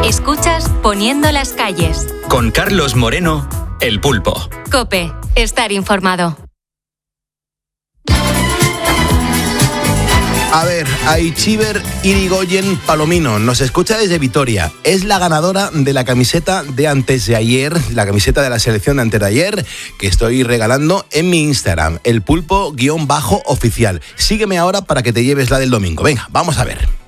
Escuchas Poniendo las calles. Con Carlos Moreno, El Pulpo. COPE. Estar informado. A ver, Aichiber Irigoyen Palomino nos escucha desde Vitoria. Es la ganadora de la camiseta de antes de ayer, la camiseta de la selección de antes de ayer, que estoy regalando en mi Instagram, elpulpo_oficial. Sígueme ahora para que te lleves la del domingo. Venga, vamos a ver.